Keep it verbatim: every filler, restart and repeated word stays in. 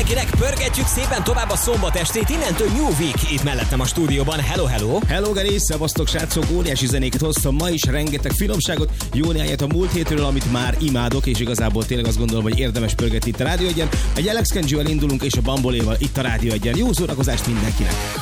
mindenkinek, pörgetjük szépen tovább a szombat estét, innentől New Week itt mellettem a stúdióban. Hello, hello! Hello, Geri, szevasztok, srácok, óriási zenéket hoztam ma is, rengeteg finomságot, jó néhányat a múlt hétről, amit már imádok, és igazából tényleg azt gondolom, hogy érdemes pörgetni itt a Rádió Egyen. Egy Alex Kenjivel indulunk, és a Bamboléval itt a Rádió Egyen. Jó szórakozást mindenkinek!